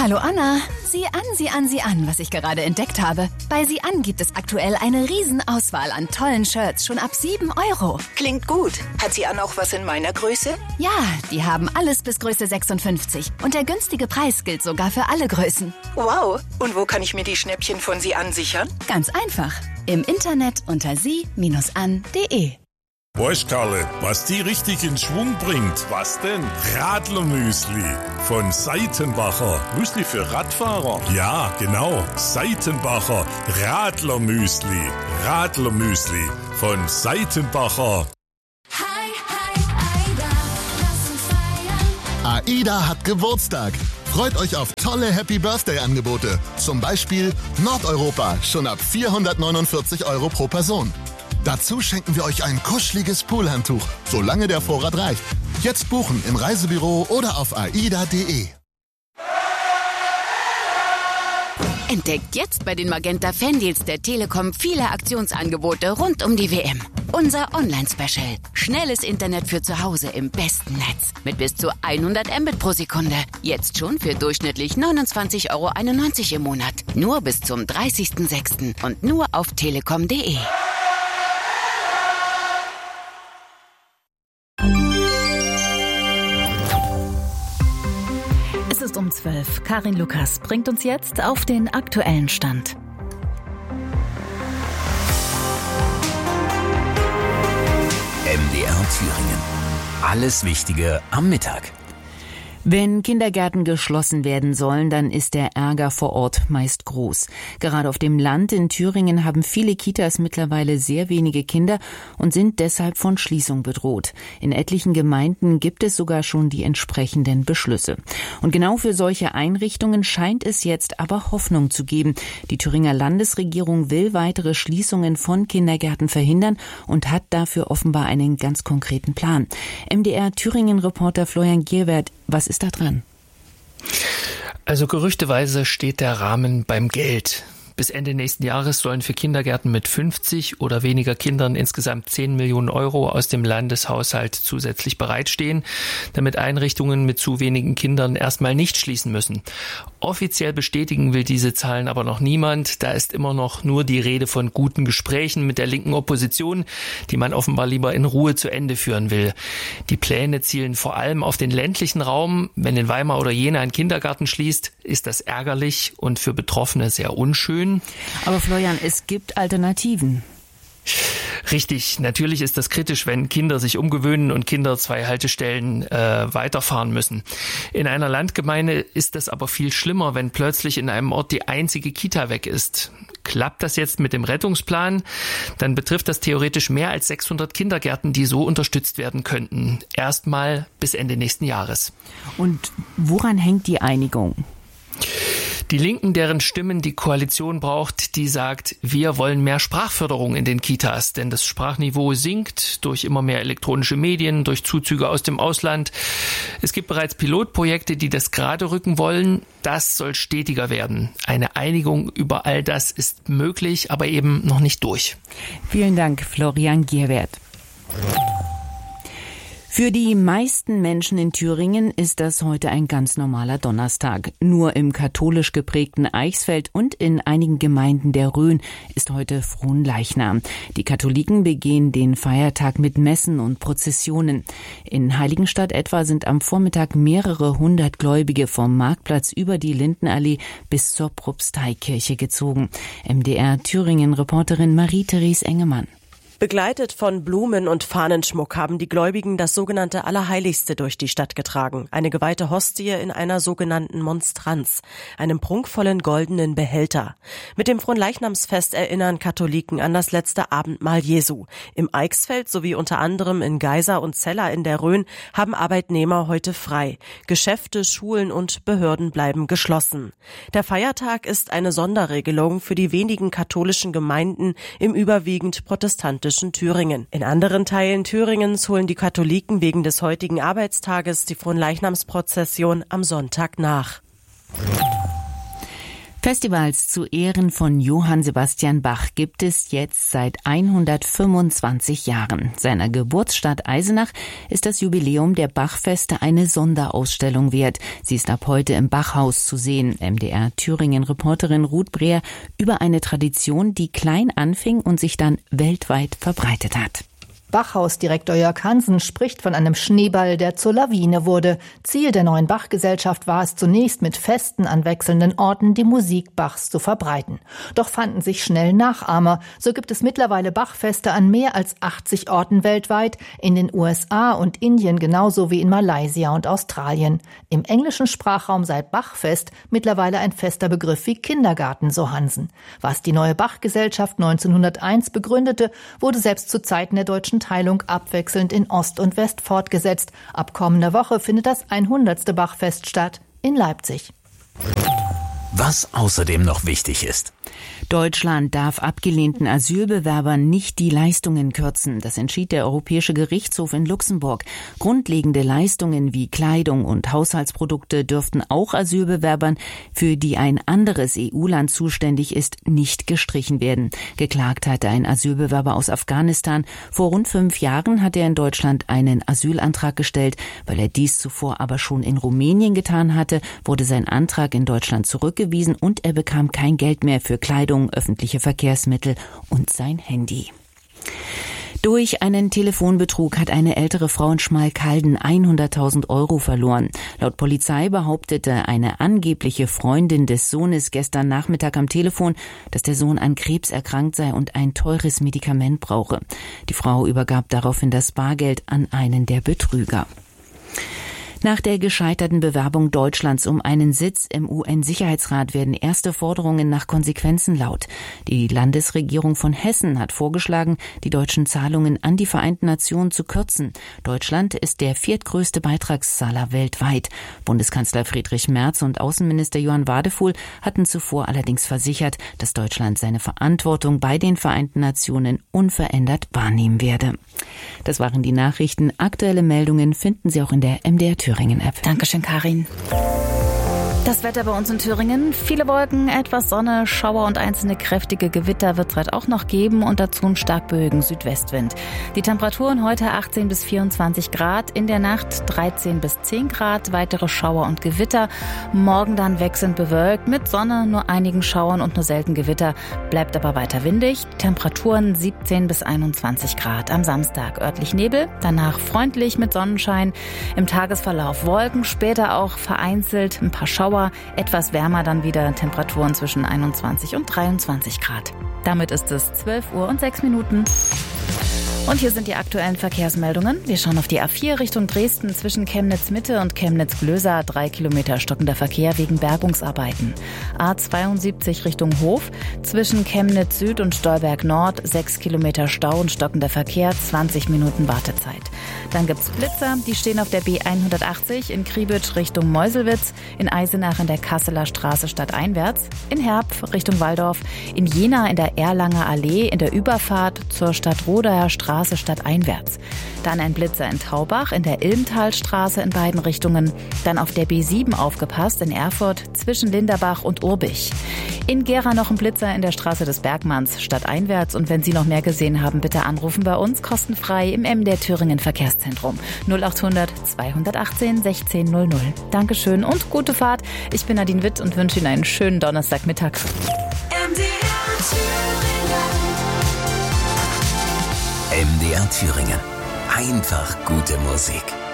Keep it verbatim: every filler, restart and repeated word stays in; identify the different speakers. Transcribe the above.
Speaker 1: Hallo Anna. Sieh an, sieh an, sieh an, was ich gerade entdeckt habe. Bei Sieh an gibt es aktuell eine Riesenauswahl an tollen Shirts, schon ab sieben Euro.
Speaker 2: Klingt gut. Hat Sieh an auch was in meiner Größe?
Speaker 1: Ja, die haben alles bis Größe sechsundfünfzig. Und der günstige Preis gilt sogar für alle Größen.
Speaker 2: Wow. Und wo kann ich mir die Schnäppchen von Sieh an sichern?
Speaker 1: Ganz einfach. Im Internet unter sie Bindestrich an punkt de.
Speaker 3: Weißt Karle, was die richtig in Schwung bringt? Was denn? Radlermüsli von Seitenbacher. Müsli für Radfahrer? Ja, genau. Seitenbacher Radlermüsli. Radlermüsli von Seitenbacher.
Speaker 4: Hi, hi, Aida, lass uns feiern.
Speaker 5: AIDA hat Geburtstag. Freut euch auf tolle Happy Birthday Angebote. Zum Beispiel Nordeuropa, schon ab vierhundertneunundvierzig Euro pro Person. Dazu schenken wir euch ein kuscheliges Poolhandtuch, solange der Vorrat reicht. Jetzt buchen im Reisebüro oder auf aida punkt de.
Speaker 6: Entdeckt jetzt bei den Magenta Fandeals der Telekom viele Aktionsangebote rund um die W M. Unser Online-Special. Schnelles Internet für zu Hause im besten Netz. Mit bis zu hundert Mbit pro Sekunde. Jetzt schon für durchschnittlich neunundzwanzig Euro einundneunzig im Monat. Nur bis zum dreißigsten sechsten und nur auf telekom punkt de.
Speaker 7: Es ist um zwölf. Karin Lukas bringt uns jetzt auf den aktuellen Stand.
Speaker 8: M D R Thüringen. Alles Wichtige am Mittag.
Speaker 9: Wenn Kindergärten geschlossen werden sollen, dann ist der Ärger vor Ort meist groß. Gerade auf dem Land in Thüringen haben viele Kitas mittlerweile sehr wenige Kinder und sind deshalb von Schließung bedroht. In etlichen Gemeinden gibt es sogar schon die entsprechenden Beschlüsse. Und genau für solche Einrichtungen scheint es jetzt aber Hoffnung zu geben. Die Thüringer Landesregierung will weitere Schließungen von Kindergärten verhindern und hat dafür offenbar einen ganz konkreten Plan. M D R Thüringen-Reporter Florian Gierwert, was ist da dran?
Speaker 10: Also gerüchteweise steht der Rahmen beim Geld. Bis Ende nächsten Jahres sollen für Kindergärten mit fünfzig oder weniger Kindern insgesamt zehn Millionen Euro aus dem Landeshaushalt zusätzlich bereitstehen, damit Einrichtungen mit zu wenigen Kindern erstmal nicht schließen müssen. Offiziell bestätigen will diese Zahlen aber noch niemand. Da ist immer noch nur die Rede von guten Gesprächen mit der linken Opposition, die man offenbar lieber in Ruhe zu Ende führen will. Die Pläne zielen vor allem auf den ländlichen Raum. Wenn in Weimar oder Jena ein Kindergarten schließt, ist das ärgerlich und für Betroffene sehr unschön.
Speaker 9: Aber Florian, es gibt Alternativen.
Speaker 10: Richtig, natürlich ist das kritisch, wenn Kinder sich umgewöhnen und Kinder zwei Haltestellen äh, weiterfahren müssen. In einer Landgemeinde ist das aber viel schlimmer, wenn plötzlich in einem Ort die einzige Kita weg ist. Klappt das jetzt mit dem Rettungsplan, dann betrifft das theoretisch mehr als sechshundert Kindergärten, die so unterstützt werden könnten. Erstmal bis Ende nächsten Jahres.
Speaker 9: Und woran hängt die Einigung?
Speaker 10: Die Linken, deren Stimmen die Koalition braucht, die sagt, wir wollen mehr Sprachförderung in den Kitas, denn das Sprachniveau sinkt durch immer mehr elektronische Medien, durch Zuzüge aus dem Ausland. Es gibt bereits Pilotprojekte, die das gerade rücken wollen. Das soll stetiger werden. Eine Einigung über all das ist möglich, aber eben noch nicht durch.
Speaker 9: Vielen Dank, Florian Gierwert. Für die meisten Menschen in Thüringen ist das heute ein ganz normaler Donnerstag. Nur im katholisch geprägten Eichsfeld und in einigen Gemeinden der Rhön ist heute Fronleichnam. Die Katholiken begehen den Feiertag mit Messen und Prozessionen. In Heiligenstadt etwa sind am Vormittag mehrere hundert Gläubige vom Marktplatz über die Lindenallee bis zur Propsteikirche gezogen. M D R Thüringen-Reporterin Marie-Therese Engemann.
Speaker 11: Begleitet von Blumen und Fahnenschmuck haben die Gläubigen das sogenannte Allerheiligste durch die Stadt getragen. Eine geweihte Hostie in einer sogenannten Monstranz, einem prunkvollen goldenen Behälter. Mit dem Fronleichnamsfest erinnern Katholiken an das letzte Abendmahl Jesu. Im Eichsfeld sowie unter anderem in Geisa und Cella in der Rhön haben Arbeitnehmer heute frei. Geschäfte, Schulen und Behörden bleiben geschlossen. Der Feiertag ist eine Sonderregelung für die wenigen katholischen Gemeinden im überwiegend protestantischen Thüringen. In anderen Teilen Thüringens holen die Katholiken wegen des heutigen Arbeitstages die Fronleichnamsprozession am Sonntag nach.
Speaker 9: Festivals zu Ehren von Johann Sebastian Bach gibt es jetzt seit hundertfünfundzwanzig Jahren. Seiner Geburtsstadt Eisenach ist das Jubiläum der Bachfeste eine Sonderausstellung wert. Sie ist ab heute im Bachhaus zu sehen. M D R Thüringen-Reporterin Ruth Breer über eine Tradition, die klein anfing und sich dann weltweit verbreitet hat.
Speaker 12: Bachhausdirektor Jörg Hansen spricht von einem Schneeball, der zur Lawine wurde. Ziel der neuen Bachgesellschaft war es zunächst, mit Festen an wechselnden Orten die Musik Bachs zu verbreiten. Doch fanden sich schnell Nachahmer. So gibt es mittlerweile Bachfeste an mehr als achtzig Orten weltweit, in den U S A und Indien genauso wie in Malaysia und Australien. Im englischen Sprachraum sei Bachfest mittlerweile ein fester Begriff wie Kindergarten, so Hansen. Was die neue Bachgesellschaft neunzehnhunderteins begründete, wurde selbst zu Zeiten der deutschen Teilung abwechselnd in Ost und West fortgesetzt. Ab kommender Woche findet das hundertste Bachfest statt in Leipzig.
Speaker 8: Was außerdem noch wichtig ist.
Speaker 9: Deutschland darf abgelehnten Asylbewerbern nicht die Leistungen kürzen. Das entschied der Europäische Gerichtshof in Luxemburg. Grundlegende Leistungen wie Kleidung und Haushaltsprodukte dürften auch Asylbewerbern, für die ein anderes E U-Land zuständig ist, nicht gestrichen werden. Geklagt hatte ein Asylbewerber aus Afghanistan. Vor rund fünf Jahren hat er in Deutschland einen Asylantrag gestellt. Weil er dies zuvor aber schon in Rumänien getan hatte, wurde sein Antrag in Deutschland zurückgewiesen und er bekam kein Geld mehr für Kleidung, öffentliche Verkehrsmittel und sein Handy. Durch einen Telefonbetrug hat eine ältere Frau in Schmalkalden hunderttausend Euro verloren. Laut Polizei behauptete eine angebliche Freundin des Sohnes gestern Nachmittag am Telefon, dass der Sohn an Krebs erkrankt sei und ein teures Medikament brauche. Die Frau übergab daraufhin das Bargeld an einen der Betrüger. Nach der gescheiterten Bewerbung Deutschlands um einen Sitz im U N-Sicherheitsrat werden erste Forderungen nach Konsequenzen laut. Die Landesregierung von Hessen hat vorgeschlagen, die deutschen Zahlungen an die Vereinten Nationen zu kürzen. Deutschland ist der viertgrößte Beitragszahler weltweit. Bundeskanzler Friedrich Merz und Außenminister Johann Wadefuhl hatten zuvor allerdings versichert, dass Deutschland seine Verantwortung bei den Vereinten Nationen unverändert wahrnehmen werde. Das waren die Nachrichten. Aktuelle Meldungen finden Sie auch in der M D R Thüringen-App.
Speaker 7: Dankeschön, Karin. Das Wetter bei uns in Thüringen. Viele Wolken, etwas Sonne, Schauer und einzelne kräftige Gewitter wird es heute auch noch geben und dazu einen stark böigen Südwestwind. Die Temperaturen heute achtzehn bis vierundzwanzig Grad, in der Nacht dreizehn bis zehn Grad, weitere Schauer und Gewitter. Morgen dann wechselnd bewölkt, mit Sonne, nur einigen Schauern und nur selten Gewitter, bleibt aber weiter windig. Temperaturen siebzehn bis einundzwanzig Grad. Am Samstag örtlich Nebel, danach freundlich mit Sonnenschein. Im Tagesverlauf Wolken, später auch vereinzelt ein paar Schauer. Etwas wärmer dann wieder, Temperaturen zwischen einundzwanzig und dreiundzwanzig Grad. Damit ist es zwölf Uhr und sechs Minuten. Und hier sind die aktuellen Verkehrsmeldungen. Wir schauen auf die A vier Richtung Dresden zwischen Chemnitz-Mitte und Chemnitz-Glöser. Drei Kilometer stockender Verkehr wegen Bergungsarbeiten. A zweiundsiebzig Richtung Hof zwischen Chemnitz-Süd und Stolberg-Nord. Sechs Kilometer Stau und stockender Verkehr, zwanzig Minuten Wartezeit. Dann gibt's Blitzer, die stehen auf der B hundertachtzig in Kriebitsch Richtung Meuselwitz, in Eisenach in der Kasseler Straße stadteinwärts, in Herpf Richtung Waldorf, in Jena in der Erlanger Allee in der Überfahrt zur Stadtrodaer Straße stadteinwärts. Dann ein Blitzer in Taubach in der Ilmtalstraße in beiden Richtungen. Dann auf der B sieben aufgepasst in Erfurt zwischen Linderbach und Urbich. In Gera noch ein Blitzer in der Straße des Bergmanns stadteinwärts. Und wenn Sie noch mehr gesehen haben, bitte anrufen bei uns kostenfrei im M D R Thüringen Verkehrszentrum null achthundert zweihundertachtzehn sechzehn null null. Dankeschön und gute Fahrt. Ich bin Nadine Witt und wünsche Ihnen einen schönen Donnerstagmittag.
Speaker 4: M D R Thüringen.
Speaker 8: M D R Thüringen. Einfach gute Musik.